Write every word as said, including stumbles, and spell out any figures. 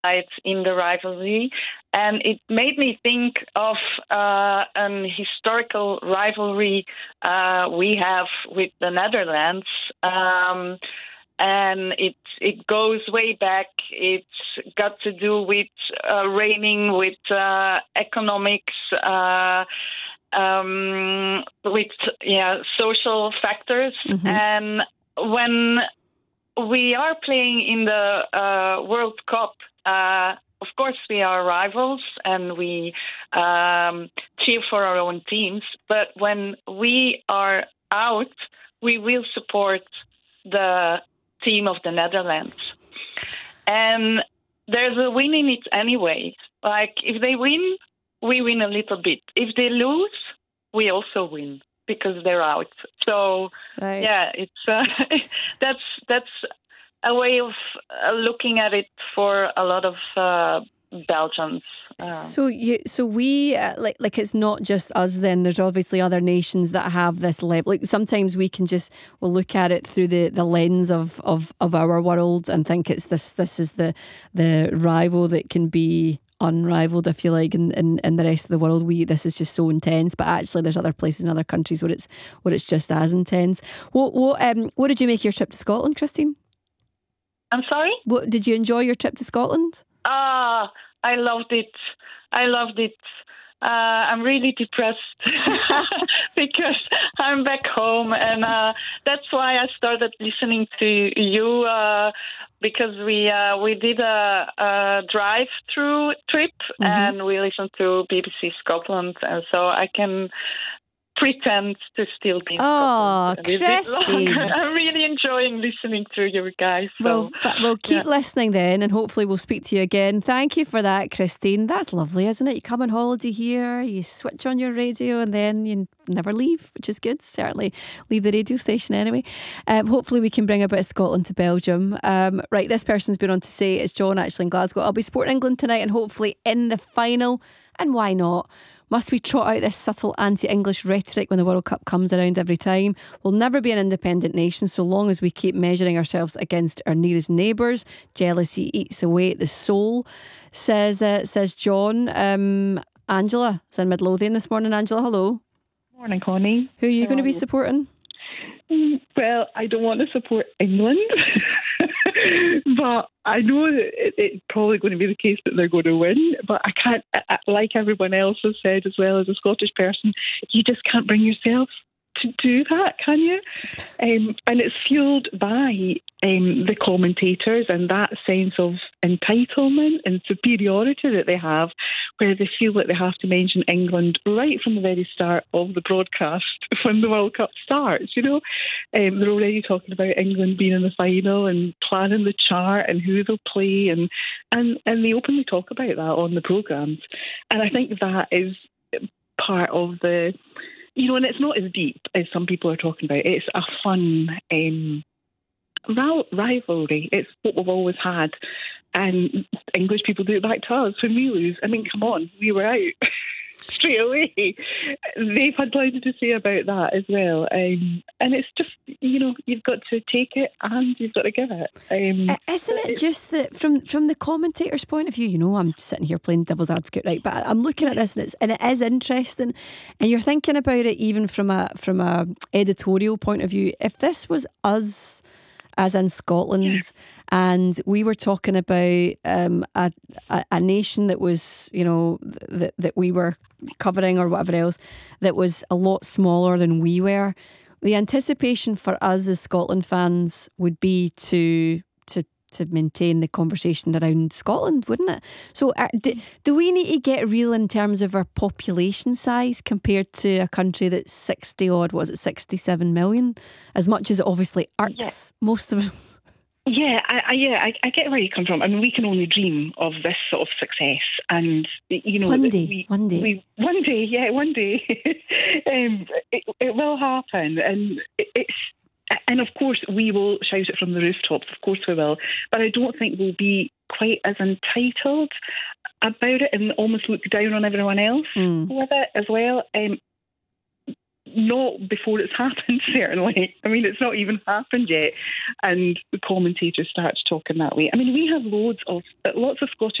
sides in the rivalry, and it made me think of uh, an historical rivalry uh, we have with the Netherlands. Um, and it it goes way back. It's got to do with uh, reigning, with uh, economics, uh, um, with yeah social factors. Mm-hmm. And when we are playing in the uh, World Cup, uh, of course we are rivals and we um, cheer for our own teams. But when we are out, we will support the team of the Netherlands. And there's a win in it anyway. Like, if they win, we win a little bit. If they lose, we also win because they're out. So, right. yeah, it's uh, that's that's a way of uh, looking at it for a lot of uh, Belgians. Uh, so you, so we uh, like like it's not just us. Then there's obviously other nations that have this level. Like sometimes we can just we'll look at it through the, the lens of, of, of our world and think it's this this is the the rival that can be unrivaled, if you like, in, in, in the rest of the world. We this is just so intense, but actually there's other places in other countries where it's where it's just as intense. What what um what did you make of your trip to Scotland, Christine? I'm sorry? What did you enjoy your trip to Scotland? Ah, uh, I loved it. I loved it. Uh, I'm really depressed because I'm back home, and uh, that's why I started listening to you uh, because we uh, we did a, a drive-through trip, mm-hmm. and we listened to B B C Scotland, and so I can pretend to still be in oh, Scotland. Christine. I'm really enjoying listening to you guys. So, well, fa- we'll keep yeah. listening then, and hopefully we'll speak to you again. Thank you for that, Christine. That's lovely, isn't it? You come on holiday here, you switch on your radio, and then you never leave, which is good. Certainly leave the radio station anyway. Um, hopefully we can bring a bit of Scotland to Belgium. Um, right, this person's been on to say, it's John actually in Glasgow. I'll be supporting England tonight and hopefully in the final. And why not? Must we trot out this subtle anti-English rhetoric when the World Cup comes around every time? We'll never be an independent nation so long as we keep measuring ourselves against our nearest neighbours. Jealousy eats away at the soul, says uh, says John. Um, Angela is in Midlothian this morning. Angela, hello. Morning, Connie. Who are you How going to be you? supporting? Well, I don't want to support England, but I know that it, it's probably going to be the case that they're going to win. But I can't, I, like everyone else has said as well, as a Scottish person, you just can't bring yourself to do that, can you? Um, and it's fueled by um, the commentators and that sense of entitlement and superiority that they have, where they feel that they have to mention England right from the very start of the broadcast when the World Cup starts. You know, um, they're already talking about England being in the final and planning the chart and who they'll play, and and and they openly talk about that on the programmes. And I think that is part of the. You know, and it's not as deep as some people are talking about. It's a fun um, rivalry. It's what we've always had. And English people do it back to us when we lose. I mean, come on, we were out straight away. They've had plenty to say about that as well. Um, and it's just, you know, you've got to take it and you've got to give it. Um, Isn't it just that from, from the commentator's point of view, you know, I'm sitting here playing devil's advocate, right? But I'm looking at this and, it's, and it is interesting. And you're thinking about it even from a from a editorial point of view. If this was us, as in Scotland, yeah. and we were talking about um, a, a a nation that was, you know, that that we were covering or whatever else, that was a lot smaller than we were, the anticipation for us as Scotland fans would be to to to maintain the conversation around Scotland, wouldn't it? So uh, do, do we need to get real in terms of our population size compared to a country that's sixty odd, was it sixty-seven million? As much as it obviously irks yeah. most of us. Yeah, I, I, yeah, I, I get where you come from. I mean, we can only dream of this sort of success, and you know, one day, we, one day, we, one day, yeah, one day, um, it, it will happen, and it, it's. And of course, we will shout it from the rooftops. Of course, we will. But I don't think we'll be quite as entitled about it and almost look down on everyone else mm. with it as well. Um, not before it's happened, certainly. I mean, it's not even happened yet. And the commentators start talking that way. I mean, we have loads of, lots of Scottish